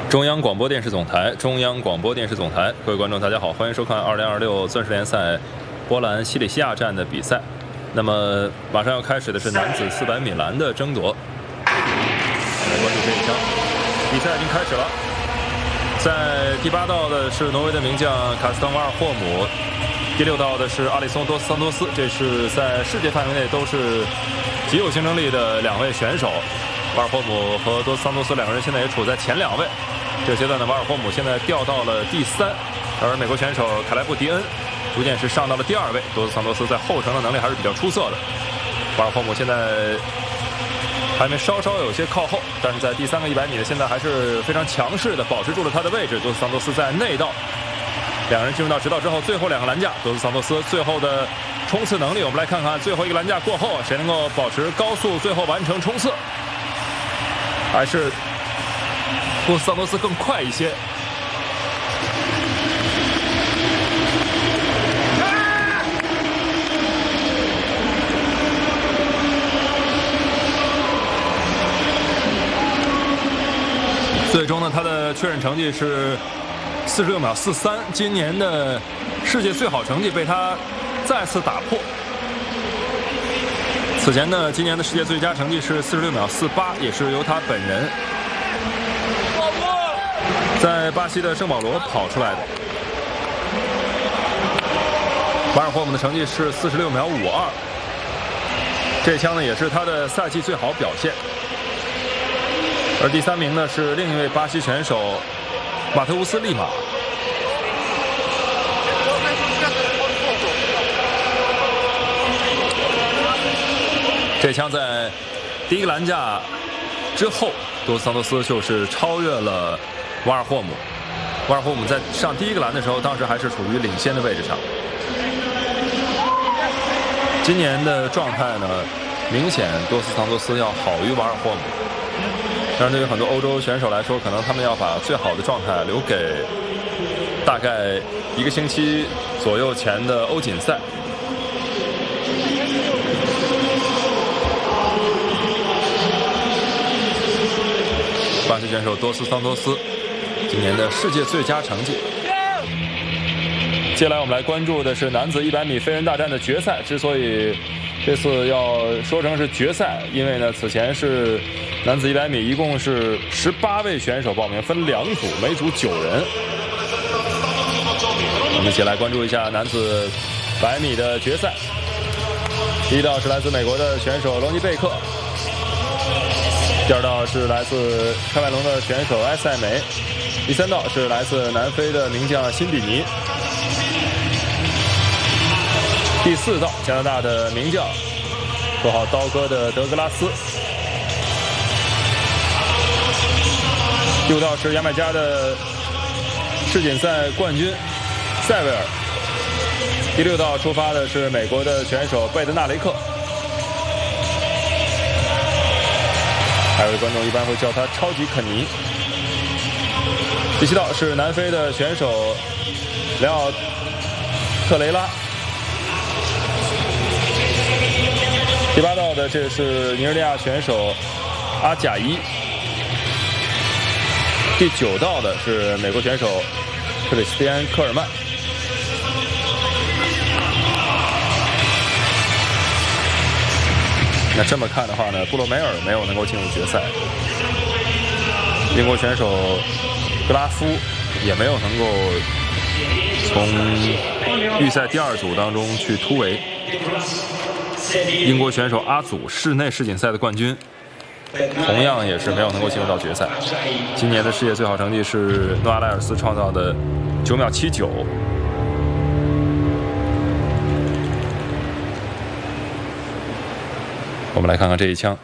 中央广播电视总台，中央广播电视总台，各位观众，大家好，欢迎收看2026钻石联赛波兰西里西亚站的比赛。那么马上要开始的是男子400米栏的争夺，来关注这一枪。比赛已经开始了，在第8道的是挪威的名将卡斯滕瓦尔霍姆，第6道的是阿里松多斯桑托斯，这是在世界范围内都是极有竞争力的2位选手。瓦尔霍姆和多斯桑托斯2个人现在也处在前2位。这个阶段的瓦尔霍姆现在掉到了第3，而美国选手凯莱布迪恩逐渐是上到了第2位。多斯桑托斯在后程的能力还是比较出色的。瓦尔霍姆现在还没稍有些靠后，但是在第3个100米的现在还是非常强势的保持住了他的位置。多斯桑托斯在内道，2人进入到直道之后，最后2个栏架，多斯桑托斯最后的冲刺能力，我们来看看最后一个栏架过后谁能够保持高速最后完成冲刺，还是多斯桑托斯更快一些。最终呢，他的确认成绩是46秒43，今年的世界最好成绩被他再次打破。此前呢，今年的世界最佳成绩是46秒48，也是由他本人在巴西的圣保罗跑出来的。瓦尔霍姆的成绩是46秒52，这枪呢也是他的赛季最好表现。而第3名呢是另一位巴西选手马特乌斯利马。这枪在第1个栏架之后，多斯桑托斯就是超越了瓦尔霍姆。瓦尔霍姆在上第1个栏的时候，当时还是处于领先的位置上。今年的状态呢，明显多斯桑托斯要好于瓦尔霍姆。但是对于很多欧洲选手来说，可能他们要把最好的状态留给大概1个星期左右前的欧锦赛。巴西选手多斯桑托斯今年的世界最佳成绩。接下来我们来关注的是男子100米飞人大战的决赛。之所以这次要说成是决赛，因为呢，此前是男子100米一共是18位选手报名，分2组，每组9人。我们一起来关注一下男子100米的决赛。第1道是来自美国的选手罗尼贝克，第2道是来自喀麦隆的选手埃塞梅，第3道是来自南非的名将辛比尼，第4道加拿大的名将绰号刀哥的德格拉斯，第5道是牙买加的世锦赛冠军塞维尔，第6道出发的是美国的选手贝德纳雷克，还有观众一般会叫他超级肯尼。第7道是南非的选手雷奥特雷拉，第8道的这是尼日利亚选手阿贾伊，第9道的是美国选手克里斯蒂安科尔曼。那这么看的话呢，布洛梅尔没有能够进入决赛，英国选手格拉夫也没有能够从预赛第2组当中去突围。英国选手阿祖，室内世锦赛的冠军，同样也是没有能够进入到决赛。今年的世界最好成绩是诺阿莱尔斯创造的9秒79。我们来看看这一枪。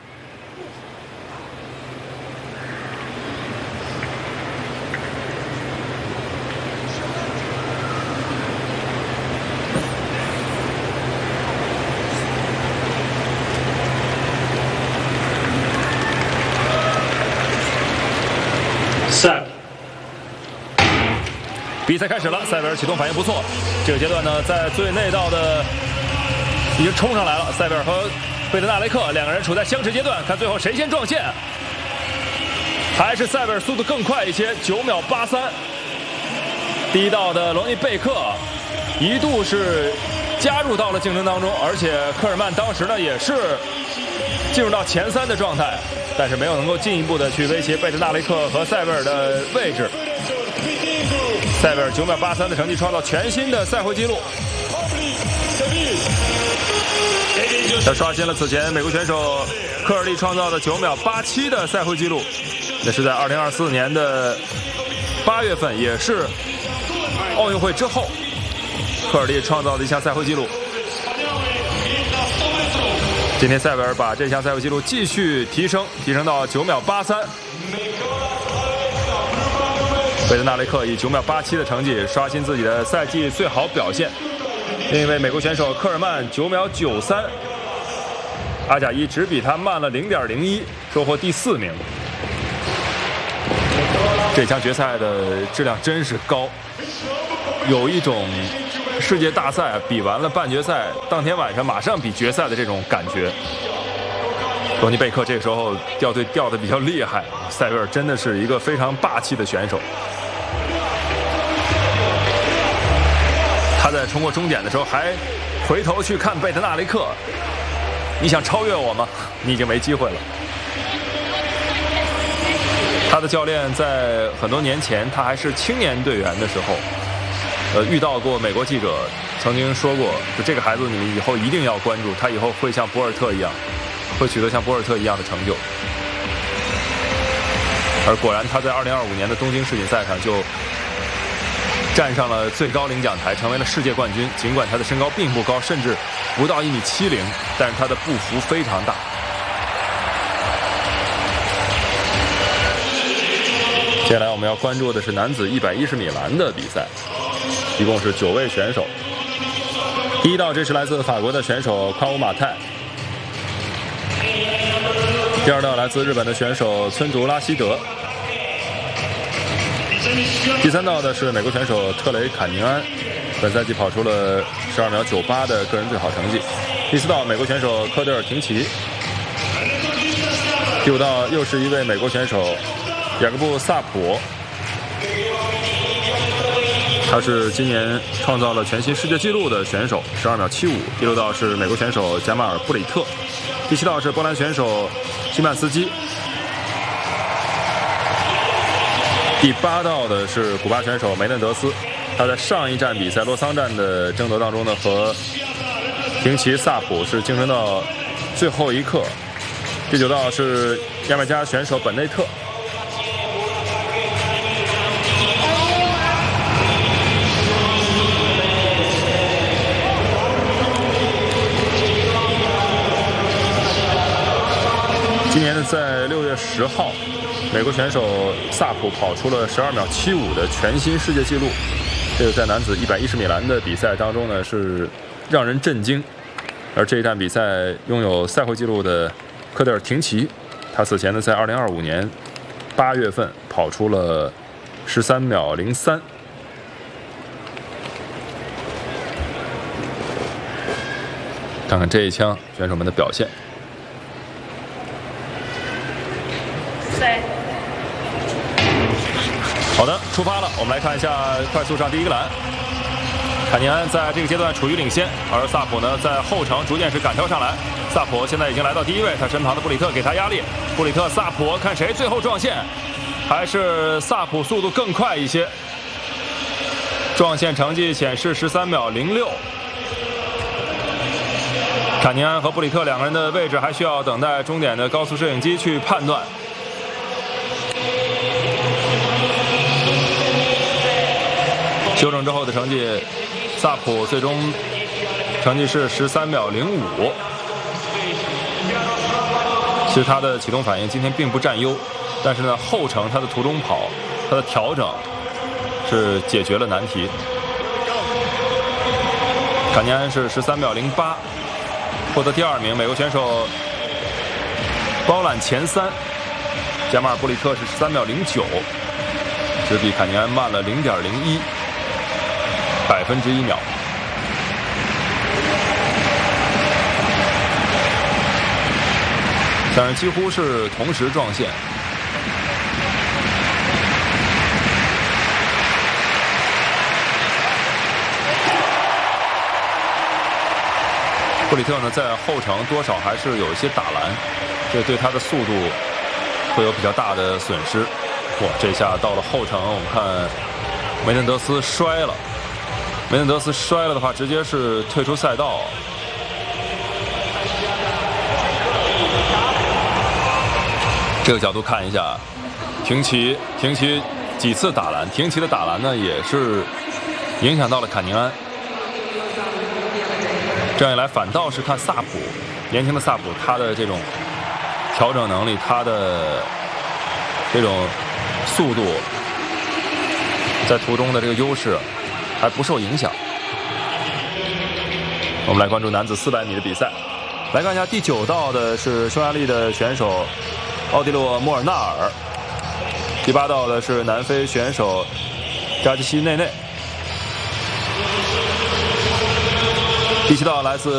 比赛开始了，塞维尔启动反应不错。这个阶段呢，在最内道的已经冲上来了，塞维尔和贝德纳雷克2个人处在相持阶段，看最后谁先撞线。 还是塞维尔速度更快一些，9秒83。第一道的罗尼贝克一度是加入到了竞争当中，而且科尔曼当时呢也是进入到前3的状态，但是没有能够进一步的去威胁贝德纳雷克和塞维尔的位置。塞维尔9秒83的成绩创造全新的赛会纪录，他刷新了此前美国选手科尔利创造的9秒87的赛会纪录，那是在2024年的8月份，也是奥运会之后科尔利创造的一项赛会纪录。今天塞维尔把这项赛会纪录继续提升到9秒83。贝德纳雷克以9秒87的成绩刷新自己的赛季最好表现。另一位美国选手科尔曼9秒93，阿贾伊只比他慢了0.01，收获第4名。这项决赛的质量真是高，有一种世界大赛比完了半决赛，当天晚上马上比决赛的这种感觉。罗尼贝克这个时候掉队掉得比较厉害，塞维尔真的是一个非常霸气的选手。他在冲过终点的时候还回头去看贝德纳雷克，你想超越我吗？你已经没机会了。他的教练在很多年前，他还是青年队员的时候，遇到过美国记者，曾经说过，就这个孩子你们以后一定要关注，他以后会像博尔特一样，会取得像博尔特一样的成就。而果然他在2025年的东京世锦赛上就站上了最高领奖台，成为了世界冠军。尽管他的身高并不高，甚至不到1.70米，但是他的步幅非常大。接下来我们要关注的是男子110米栏的比赛，一共是9位选手。第一道这是来自法国的选手夸乌马泰，第二道来自日本的选手村竹拉希德，第三道的是美国选手特雷坎宁安，本赛季跑出了12秒98的个人最好成绩。第四道美国选手科德尔廷奇，第五道又是一位美国选手雅各布萨普，他是今年创造了全新世界纪录的选手，12秒75。第六道是美国选手贾马尔布里特，第七道是波兰选手西曼斯基，第八道的是古巴选手梅嫩德斯，他在上一站比赛洛桑站的争夺当中呢，和廷奇萨普是竞争到最后一刻。第九道是牙买加选手本内特。今年在6月10号，美国选手萨普跑出了12秒75的全新世界纪录。这个在男子110米栏的比赛当中呢，是让人震惊。而这一站比赛拥有赛会纪录的科德尔廷奇，他此前呢在2025年8月份跑出了13秒03。看看这一枪选手们的表现。好的，出发了。我们来看一下快速上第一个栏，坎尼安在这个阶段处于领先，而萨普呢在后程逐渐是赶超上来。萨普现在已经来到第一位，他身旁的布里特给他压力。布里特、萨普，看谁最后撞线，还是萨普速度更快一些。撞线成绩显示13秒06。坎尼安和布里特两个人的位置还需要等待终点的高速摄影机去判断。修正之后的成绩，萨普最终成绩是13秒05。其实他的启动反应今天并不占优，但是呢，后程他的途中跑，他的调整是解决了难题。坎尼安是13秒08，获得第2名。美国选手包揽前3，贾马尔布里特是13秒09，只比坎尼安慢了0.01%。1秒。但是几乎是同时撞线。 库里特呢在后程多少还是有一些打篮，这对他的速度会有比较大的损失。哇，这下到了后程，我们看梅嫩德斯摔了。梅嫩德斯摔了的话，直接是退出赛道。这个角度看一下，廷奇几次打篮，廷奇的打篮呢也是影响到了坎宁安。这样一来，反倒是看萨普，年轻的萨普，他的这种调整能力，他的这种速度，在途中的这个优势还不受影响。我们来关注男子400米的比赛，来看一下第9道的是匈牙利的选手奥迪洛·莫尔纳尔，第8道的是南非选手扎基西内内，第7道来自